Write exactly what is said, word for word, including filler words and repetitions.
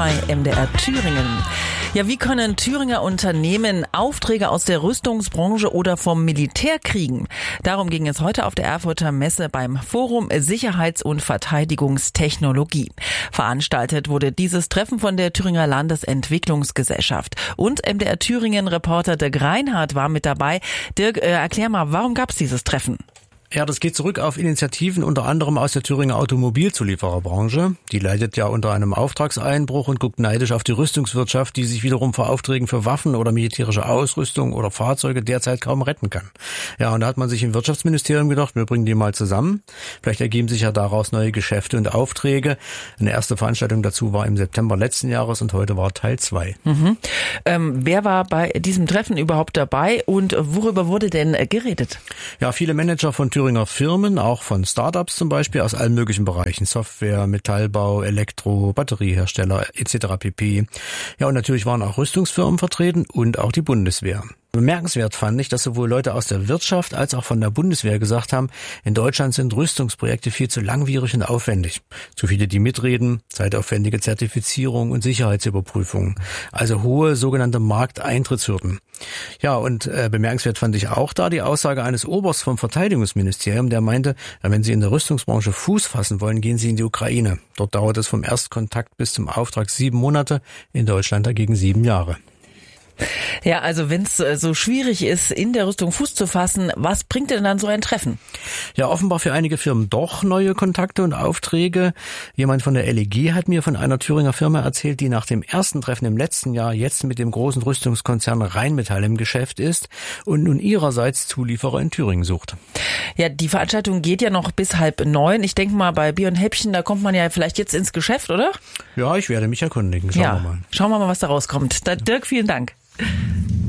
bei M D R Thüringen. Ja, wie können Thüringer Unternehmen Aufträge aus der Rüstungsbranche oder vom Militär kriegen? Darum ging es heute auf der Erfurter Messe beim Forum Sicherheits- und Verteidigungstechnologie. Veranstaltet wurde dieses Treffen von der Thüringer Landesentwicklungsgesellschaft. Und M D R Thüringen-Reporter Dirk Reinhardt war mit dabei. Dirk, äh, erklär mal, warum gab es dieses Treffen? Ja, das geht zurück auf Initiativen unter anderem aus der Thüringer Automobilzuliefererbranche. Die leidet ja unter einem Auftragseinbruch und guckt neidisch auf die Rüstungswirtschaft, die sich wiederum vor Aufträgen für Waffen oder militärische Ausrüstung oder Fahrzeuge derzeit kaum retten kann. Ja, und da hat man sich im Wirtschaftsministerium gedacht, wir bringen die mal zusammen. Vielleicht ergeben sich ja daraus neue Geschäfte und Aufträge. Eine erste Veranstaltung dazu war im September letzten Jahres und heute war Teil zwei. Mhm. Ähm, wer war bei diesem Treffen überhaupt dabei und worüber wurde denn geredet? Ja, viele Manager von Thüringer Firmen, auch von Startups zum Beispiel, aus allen möglichen Bereichen, Software, Metallbau, Elektro, Batteriehersteller et cetera pp. Ja, und natürlich waren auch Rüstungsfirmen vertreten und auch die Bundeswehr. Bemerkenswert fand ich, dass sowohl Leute aus der Wirtschaft als auch von der Bundeswehr gesagt haben, in Deutschland sind Rüstungsprojekte viel zu langwierig und aufwendig. Zu viele, die mitreden, zeitaufwendige Zertifizierung und Sicherheitsüberprüfungen. Also hohe sogenannte Markteintrittshürden. Ja, und äh, bemerkenswert fand ich auch da die Aussage eines Obersts vom Verteidigungsministerium, der meinte, wenn Sie in der Rüstungsbranche Fuß fassen wollen, gehen Sie in die Ukraine. Dort dauert es vom Erstkontakt bis zum Auftrag sieben Monate, in Deutschland dagegen sieben Jahre. Ja, also wenn es so schwierig ist, in der Rüstung Fuß zu fassen, was bringt denn dann so ein Treffen? Ja, offenbar für einige Firmen doch neue Kontakte und Aufträge. Jemand von der L E G hat mir von einer Thüringer Firma erzählt, die nach dem ersten Treffen im letzten Jahr jetzt mit dem großen Rüstungskonzern Rheinmetall im Geschäft ist und nun ihrerseits Zulieferer in Thüringen sucht. Ja, die Veranstaltung geht ja noch bis halb neun. Ich denke mal, bei Bier und Häppchen, da kommt man ja vielleicht jetzt ins Geschäft, oder? Ja, ich werde mich erkundigen. Schauen ja, wir mal. Schauen wir mal, was da rauskommt. Da, Dirk, vielen Dank.